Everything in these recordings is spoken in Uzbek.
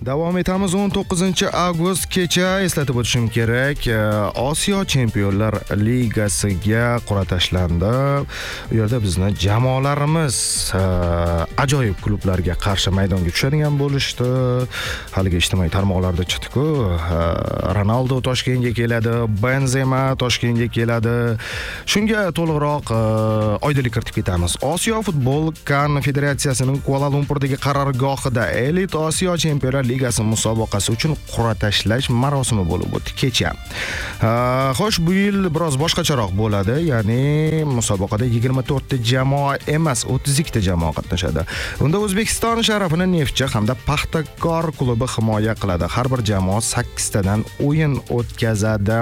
Davom etamiz. 19-avgust kecha eslatib o'tishim kerak. Osiyo Chempionlar Ligasiga qur'a tashlandi. U yerda bizni jamoalarimiz ajoyib klublarga qarshi maydonga tushadigan bo'lishdi. Haliga ijtimoiy tarmoqlarda chiqdi-ku. Ronaldo Toshkentga keladi, Benzema Toshkentga keladi. Shunga to'liqroq oydinlik kiritib ketamiz. Osiyo futbol konfederatsiyasining Kuala Lumpurdagi qarorgohida Elit Osiyo Chempionlar Ligasi musobaqasi uchun qur'a tashlash marosimi bo'lib o'tdi kecha. Xo'sh, bu yil biroz boshqacharoq bo'ladi. Ya'ni musobaqada 24 ta jamoa emas, 32 ta jamoa qatnashadi. Unda O'zbekiston sharafini Neftchi hamda Paxtakor klubi himoya qiladi. Har bir jamoa 8 tadan o'yin o'tkazadi.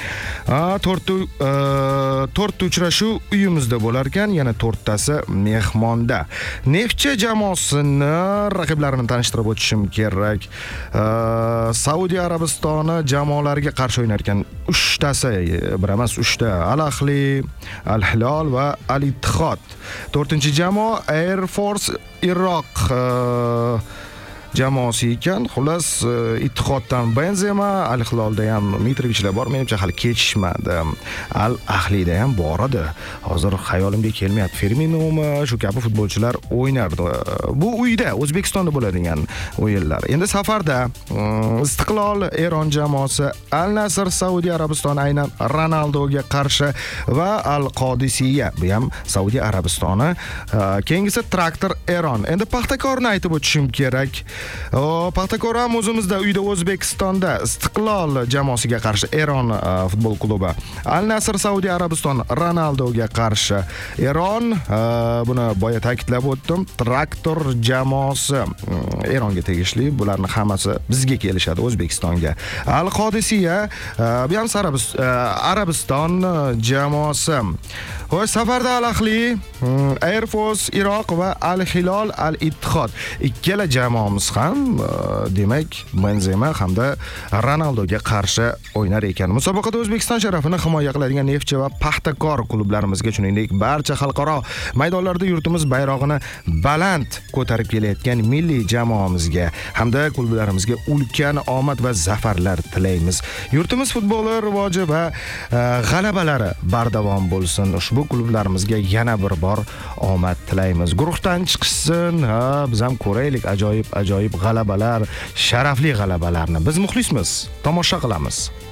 4 uchrashuv uyimizda bo'lar ekan, yana 4 tasi mehmonda. Neftchi jamoasini raqiblarini tanishtirib o'tishim kerak. Saudiya Arabistoni jamoalariga qarshi o'ynar ekan. 3 tasi, bir emas 3 ta: Al Ahli, Al Hilol va Al Ittihod. 4-jamoa Air Force Iroq jamoasi ekan. Xullas, Ittihoddan Benzema, Al Hilolda ham Mitrovichlar bor, menimcha hali ketishmadi. Al Ahlida ham bor edi. Hozir xayolimga kelmayapti. Firminomi, shu kabi futbolchilar o'ynardi. Bu uyda O'zbekistonda bo'ladigan o'yinlar. Endi safarda Istiqlol Eron jamoasi, Al Nasr Saudiya Arabistoni aynan Ronaldoga qarshi va Al Qodisiya, bu ham Saudiya Arabistoni. Keyingisi Traktor Eron. Endi Paxtakorni aytib o'tishim kerak. Paxtakor ham o'zimizda uyda O'zbekistonda Istiqlol jamoasiga qarshi Eron futbol klubi. Al Nasr Saudiya Arabiston Ronaldoga qarshi. Eron, buni boya ta'kidlab o'tdim, Traktor jamoasi Eronga tegishli. Bularning hammasi bizga kelishadi, O'zbekistonga. Al Qodisiya, bu ham Arabiston jamoasi. Xo'sh, safarda Al Ahli, Air Force Iroq va Al Hilol Al Ittihod. Ikkala jamoamiz ham demak Benzema hamda Ronaldoga qarshi o'ynar ekan. Musobaqada O'zbekiston sharafini himoya qiladigan Neftchi va Paxtakor klublarimizga, shuningdek barcha xalqaro maydonlarda yurtimiz bayrog'ini baland ko'tarib kelayotgan milliy jamoamizga hamda klublarimizga ulkan omad va zafarlar tilaymiz. Yurtimiz futboli rivoji va g'alabalari bardavom bo'lsin. Ushbu klublarimizga yana bir bor omad tilaymiz. Guruhdan chiqishsin, biz ham ko'raylik ajoyib g'alabalar, sharafli g'alabalarni. Biz muxlismiz, tomosha qilamiz.